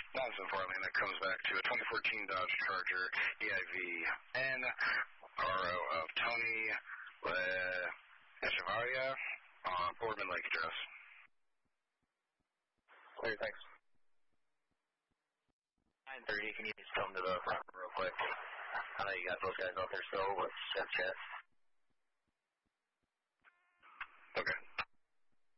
740, and that comes back to a 2014 Dodge Charger EIV NRO of Tony Echevarria on Boardman Lake address. Clear, thanks. 930, can you just come to the front real quick? I know you got those guys out there still. Let's chat. Okay.